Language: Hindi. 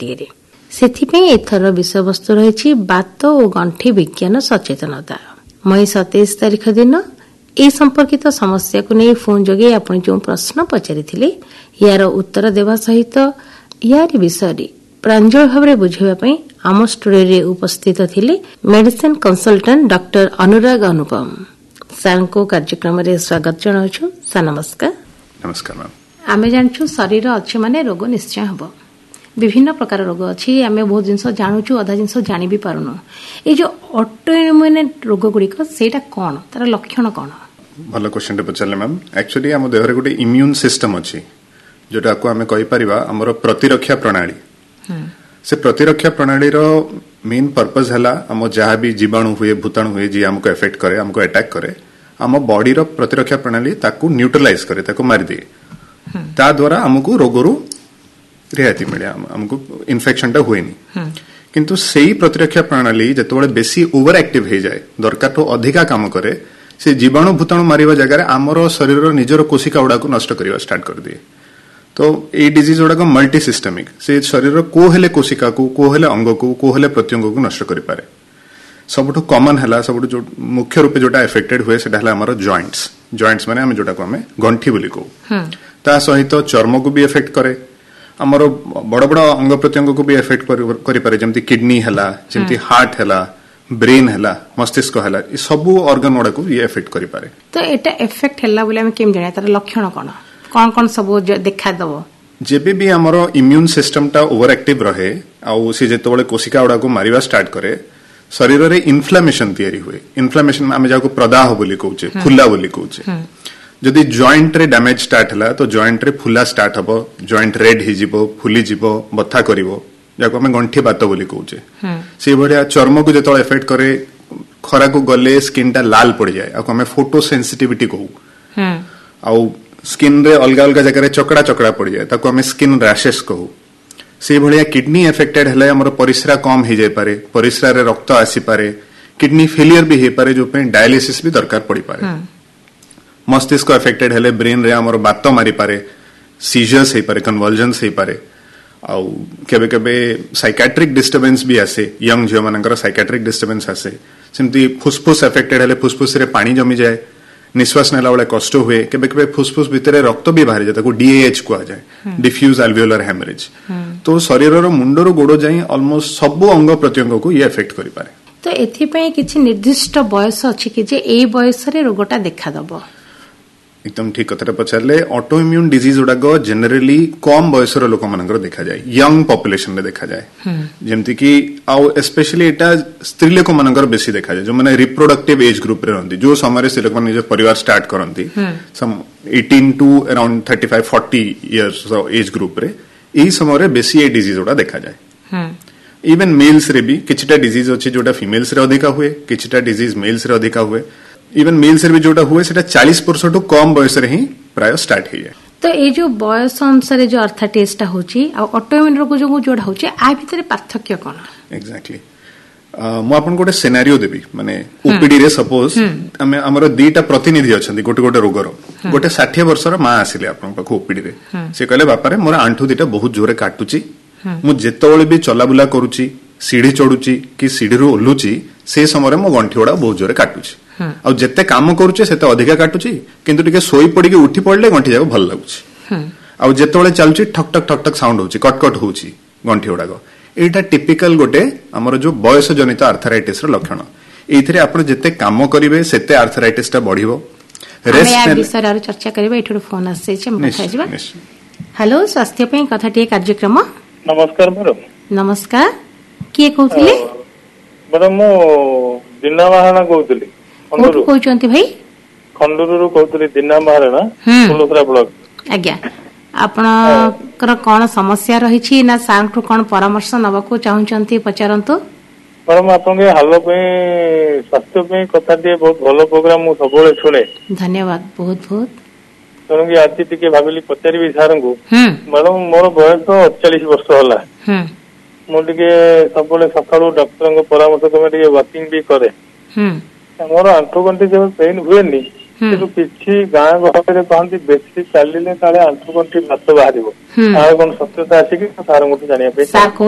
20 ସେଥିପାଇଁ ଏଥର ବିଷୟବସ୍ତୁ ରହିଛି ବାତ ଓ ଗଣ୍ଠି ବିଜ୍ଞାନ ସଚେତନତା। ମଇ 27 ତାରିଖ ଦିନ ଏ ସମ୍ପର୍କିତ ସମସ୍ୟାକୁ ନେଇ ଫୋନ୍ ଯୋଗେ ଆପଣ ଯେଉଁ ପ୍ରଶ୍ନ ପଚାରିଥିଲେ ୟାର ଉତ୍ତର ଦେବା ସହିତ ୟାରି ବିଷୟରେ ପ୍ରାଞ୍ଜଳ ଭାବରେ ବୁଝାଇବା ପାଇଁ ଆମ ଷ୍ଟୁଡିଓରେ ଉପସ୍ଥିତ ଥିଲେ ମେଡିସିନ କନସଲଟାଣ୍ଟ ଡକ୍ଟର ଅନୁରାଗ ଅନୁପମ। ସାର୍ଙ୍କୁ କାର୍ଯ୍ୟକ୍ରମରେ ସ୍ୱାଗତ ଜଣାଉଛୁ। ସାର୍ ନମସ୍କାର। ନମସ୍କାର ମ୍ୟାମ୍। ଆମେ ଜାଣିଛୁ ଶରୀର ଅଛି ମାନେ ରୋଗ ନିଶ୍ଚୟ ହେବ। ବିଭିନ୍ନ ପ୍ରକାର ରୋଗ ଅଛି। ଆମେ ବହୁତ ଜିନିଷ ଜାଣୁଛୁ, ଅଧା ଜିନିଷ ଜାଣି ବି ପାରୁନୁ। ଏଇ ଯୋଉ ଅଟୋଇମ୍ୟୁନ୍ ରୋଗ ଗୁଡିକ ସେଇଟା କଣ, ତାର ଲକ୍ଷଣ କଣ? ଭଲ କ୍ୱେଶ୍ଚନଟେ ପଚାରିଲେ ମ୍ୟାମ୍। ଆକ୍ଚୁଆଲି ଆମ ଦେହରେ ଗୋଟେ ଇମ୍ୟୁନ୍ ସିଷ୍ଟମ ଅଛି ଯୋଉଟାକୁ ଆମେ କହିପାରିବା ଆମର ପ୍ରତିରକ୍ଷା ପ୍ରଣାଳୀ। ସେ ପ୍ରତିରକ୍ଷା ପ୍ରଣାଳୀର मेन पर्पज है आम जहाँ भी जीवाणु हुए भूताणु हुए जी आमको एफेक्ट करे, आमको अटैक करे, आम बॉडी रो प्रतिरक्षा प्रणाली ताकू न्यूट्रलाइज करे, ताकू मार दिए। ता द्वारा आमको रोगरू रियायती मिले, आमको इन्फेक्शन टा हुए नहीं। किंतु सेही प्रतिरक्षा प्रणाली जेतबेले बेसी ओवर एक्टिव हो जाए, दरकार तो अधिका काम करे, से जीवाणु भूताणु मारिबा जगह आमर शरीर निजर कोशिका गुड़ा को नष्ट करवा स्टार्ट कर दिए। तो ये डिजीज गुड़ाक मल्टी सिस्टमिक, से शरीर को हेले कोशिका को हेले अंग को हेले प्रत्यंग को नष्ट करि पारे। सबुठु कॉमन हला, सबुठु जो मुख्य रूपे जोटा एफेक्टेड हुए सेटा हला हमर जॉइंट्स माने हम जोटा को हमें गंठी बोली को, ता सहित चर्म को भी एफेक्ट करे, हमर बड़ बड़ अंग प्रत्यंग को भी एफेक्ट करि पारे, जेमति किडनी हला, जेमति हार्ट हला, ब्रेन हला, मस्तिष्क हला, ई सब ऑर्गन गुड़ा को ये एफेक्ट करि पारे। तो एटा एफेक्ट हला बोले हम केम जाने, तार लक्षण कोन कौन सब देखा दबो? जेबे भी हमर इम्यून सिस्टम टा ओवर एक्टिव रहे आउ से जेतबेले कोशिका गुड़ा को मारिबा स्टार्ट करे, शरीर रे इन्फ्लेमेशन तयारी हुए। इन्फ्लेमेशन आमे जाको प्रदाह बोली कहूचे, फुला बोली कहूचे। जदि जॉइंट रे डैमेज स्टार्ट हला तो जॉइंट रे फुला स्टार्ट हबो, जॉइंट रेड हि जिवो, फुली जिवो, बथा करिवो, जाको आमे गंठी बात बोली कहूचे। से भडिया चर्म को जेतबेले एफेक्ट करे, खरा को गले स्किन टा लाल पड़ जाए, आको आमे फोटो सेंसिटिविटी कहू। आउ स्किन रे अलग अलग जगह चकड़ा चकड़ा पड़ जाए, ताको हमें स्किन रैशेस कहू। से भलिया किडनी एफेक्टेड हेले हमर परिस्रा कम हो जाय पारे, परिस्रा रे रक्त आसी पारे, किडनी फेलियर भी हे पारे, जो पे डायलिसिस भी दरकार पड़ी पारे। मस्तिष्क एफेक्टेड हेले ब्रेन रे हमर बात मारी पारे, सीजर्स हे पारे, कन्वल्जन्स हे पारे। आउ केबे केबे साइकियाट्रिक डिस्टर्बेंस भी आसे, यंग झियो मानकर साइकियाट्रिक डिस्टर्बेंस आसे। सिमती फुसफुस एफेक्टेड हेले फुसफुस रे पानी जमी जाए, निश्वास नेला बेले कष्ट हुए, केबे केबे फुसफुस भितर रक्त भी बाहर जाए, ताको डीएएच कुआ जाए, डिफ्यूज एल्वियोलर हेमरेज। तो शरीर रो मुंडर गोड़ जाई ऑलमोस्ट सब अंग प्रत्यंग को ये एफेक्ट करि पारे। तो एथि पय किछि निर्दिष्ट बयस अछि कि जे ए बयस रे रोगटा देखा दबो? एकदम ठीक कथाटा पचारले। ऑटो इम्यून डिजीज गुड़ाक जेनेराली कम बयसर लोक मानकर देखा जाए, यंग पॉपुलेशन रे देखा जाए। जेमति कि आउ स्पेशली एटा स्त्री लोक मानकर बेसी देखा जाए, जो माने रिप्रोडक्टिव एज ग्रुप रे रहंती, जो समय स्त्री लोक निज परिवार start करंती, some 18 to around 35-40 years age group रे, एही समय रे बेसी ए डिजीज गुड़ा देखा जाए। इवन मेल्स रे भी किछटा डिजीज अछि जोटा फीमेल्स रे अधिका हुए, किछटा डिजीज मेल्स रे अधिका हुए। इवन मेल्स रे भी जोटा हुए सेटा 40% कम बयस रे ही प्राय स्टार्ट हो जाए। तो ये जो बयस अनुसार जो अर्थाइटिस होची आ ऑटोइम्यून रोग जो जोड़ा होची, आ भितर पार्थक्य कोन? एग्जैक्टली मु आपन गोटे सिनेरियो देबी, माने ओपीडी रे सपोज हमें हमर दीटा प्रतिनिधि अछंती गोटे गोटे रोगर। गोटे 60 वर्षर मां आसिले आपन पाखो ओपीडी रे, से कहले बापा रे मोर आंठू दीटा बहुत जोरे काटुची, मु जेतबेले भी चलाबुला करूची, सीढ़ी चढ़ुची कि सीढ़ी रु ओल्लुची, से समय मो गंठी गुड़ा बहुत जोरे काटुची। आ जेते काम करूचे सेते अधिका काटुची, किंतु टिके सोई पड़िके उठी पड़ले गंठी जाको भल लागुची। आ जेतेबेले चालुची ठक ठक ठक ठक साउंड होची, कटकट होची गंठी गुड़ाक। एटा टिपिकल गोटे हमर जो बयस जनित आर्थराइटिस रो लक्षण। एथिरे आपण जेते काम करिवे सेते आर्थराइटिस टा बढ़िबो। रेस्ट में विषय आरो चर्चा करिवे। एठो फोन आसे छै, हम बताइ जिबा। हेलो, स्वास्थ्य पे कथाटी कार्यक्रम। नमस्कार मैडम। नमस्कार, किए कहउथिले? मैडम मो दिना महाराणा कहउथिली। कोठु कहउचंती भाई? खंडूरु कहउथिली, दिना महाराणा, फुलसरा ब्लॉक। आज्ञा, आपणकर कौन समस्या रही ना सांठू कौन परामर्श नबाकू चाहूचंती पचारंतु? मैडम आपनके हालो पे स्वास्थ्य पे कथाटी बहुत भलो प्रोग्राम मु सबले सुने। धन्यवाद बहुत बहुत। तनके आज टिके भाबिली पचारिबी सारंगु। मैडम मोर बयस 48 वर्ष होला। मु टिके सबले सकाळु डॉक्टर को परामर्श तमे टिके वॉकिंग भी करे। मोर आंठू गंठी जब पेन हुएनी, किंतु किछि गाँ गहरे कहती बेसी चलिले काले आंठू गंठी बात बाहर। कौन सत्यता अच्छी कि सारंगु जानिया पे